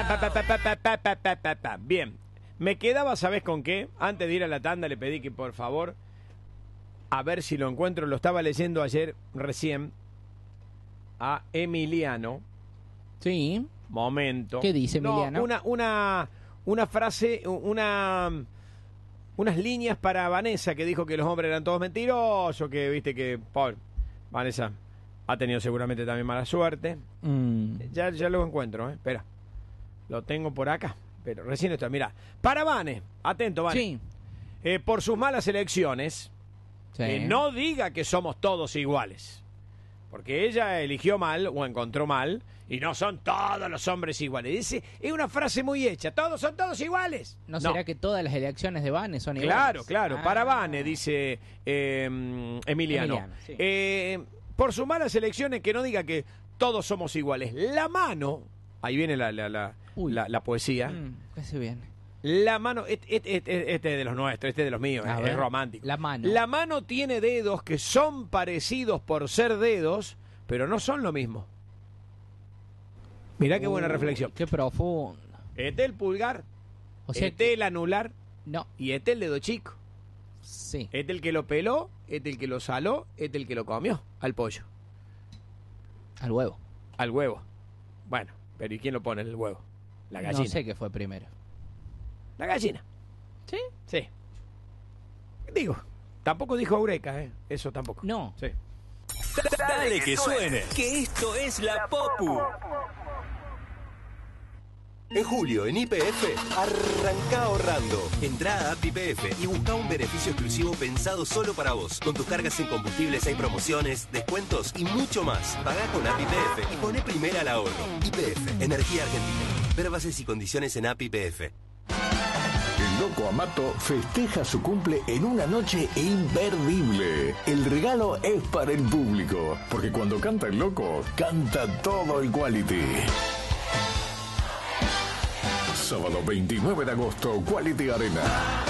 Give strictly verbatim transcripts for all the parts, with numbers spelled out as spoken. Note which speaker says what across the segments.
Speaker 1: Bien, me quedaba, ¿sabés con qué? Antes de ir a la tanda le pedí que por favor, a ver si lo encuentro, lo estaba leyendo ayer recién, a Emiliano.
Speaker 2: Sí.
Speaker 1: Momento.
Speaker 2: ¿Qué dice Emiliano?
Speaker 1: No, una, una, una frase, una, unas líneas para Vanessa, que dijo que los hombres eran todos mentirosos, que viste que, pobre, Vanessa ha tenido seguramente también mala suerte.
Speaker 2: Mm.
Speaker 1: Ya, ya lo encuentro, ¿eh? Espera. Lo tengo por acá, pero recién está. Mira, para Vane, atento, Vane.
Speaker 2: Sí.
Speaker 1: Eh, por sus malas elecciones,
Speaker 2: Sí.
Speaker 1: que no diga que somos todos iguales. Porque ella eligió mal o encontró mal, y no son todos los hombres iguales. Dice, es una frase muy hecha, todos son todos iguales.
Speaker 2: ¿No, será que todas las elecciones de Vane son iguales?
Speaker 1: Claro, claro,
Speaker 2: Ah.
Speaker 1: para Vane, dice eh, Emiliano.
Speaker 2: Emiliano, sí.
Speaker 1: Eh, por sus malas elecciones, que no diga que todos somos iguales. La mano, ahí viene la, la, la,
Speaker 2: Uy.
Speaker 1: la, la poesía.
Speaker 2: Mm, casi bien.
Speaker 1: La mano, este, este, este, este es de los nuestros, este es de los míos,
Speaker 2: A
Speaker 1: es,
Speaker 2: ver,
Speaker 1: es romántico.
Speaker 2: la mano.
Speaker 1: La mano tiene dedos que son parecidos por ser dedos, pero no son lo mismo. Mirá qué buena
Speaker 2: Uy,
Speaker 1: reflexión.
Speaker 2: Qué profundo.
Speaker 1: Este el pulgar,
Speaker 2: O sea
Speaker 1: este
Speaker 2: que-
Speaker 1: el anular
Speaker 2: No,
Speaker 1: y este el dedo chico.
Speaker 2: sí.
Speaker 1: Este el que lo peló, este el que lo saló, este el que lo comió al pollo,
Speaker 2: Al huevo.
Speaker 1: al huevo. Bueno, pero ¿y quién lo pone en el huevo? La gallina.
Speaker 2: No sé qué fue primero.
Speaker 1: La gallina.
Speaker 2: ¿Sí?
Speaker 1: Sí. Digo, tampoco dijo Eureka, ¿eh? Eso tampoco.
Speaker 2: No.
Speaker 1: Sí.
Speaker 3: Dale que suene, que esto es la Popu.
Speaker 4: En julio, en Y P F, arranca ahorrando. Entrá a App Y P F y busca un beneficio exclusivo pensado solo para vos. Con tus cargas en combustibles hay promociones, descuentos y mucho más. Pagá con App Y P F y poné primera al ahorro. Y P F, Energía Argentina. Ver bases y condiciones en App Y P F.
Speaker 5: El Loco Amato festeja su cumple en una noche imperdible. El regalo es para el público, porque cuando canta el Loco, canta todo el Quality. Sábado veintinueve de agosto, Quality Arena.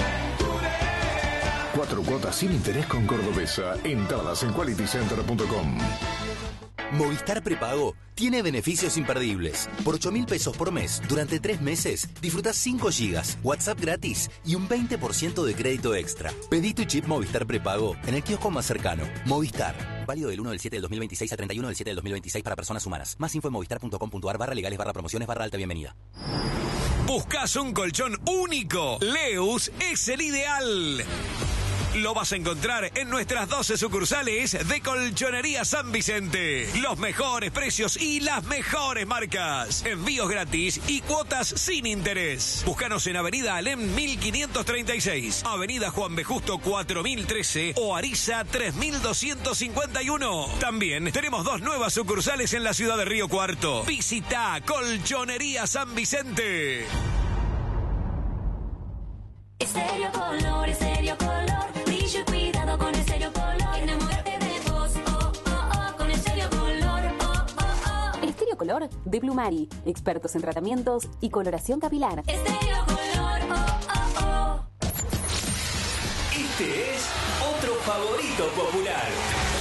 Speaker 5: Cuatro cuotas sin interés con Cordobesa. Entradas en quality center punto com.
Speaker 4: Movistar Prepago tiene beneficios imperdibles. Por ocho mil pesos por mes, durante tres meses, disfrutás cinco gigas, WhatsApp gratis y un veinte por ciento de crédito extra. Pedí tu chip Movistar Prepago en el kiosco más cercano. Movistar. Válido del uno del siete del dos mil veintiséis a treinta y uno del siete del dos mil veintiséis para personas humanas. Más info en movistar punto com punto ar barra legales barra promociones barra alta bienvenida.
Speaker 3: ¿Buscas un colchón único? Leus es el ideal. Lo vas a encontrar en nuestras doce sucursales de Colchonería San Vicente. Los mejores precios y las mejores marcas. Envíos gratis y cuotas sin interés. Búscanos en Avenida Alem mil quinientos treinta y seis, Avenida Juan B. Justo cuatro mil trece o Ariza tres mil doscientos cincuenta y uno. También tenemos dos nuevas sucursales en la ciudad de Río Cuarto. Visita Colchonería San Vicente.
Speaker 6: Estéreo Color, Estéreo Color, brillo y cuidado con Estéreo Color. Enamórate de vos, oh, oh, oh, con Estéreo Color, oh, oh, oh.
Speaker 7: Estéreo Color de Plumari, expertos en tratamientos y coloración capilar.
Speaker 6: Estéreo Color, oh, oh, oh.
Speaker 3: Este es otro favorito popular.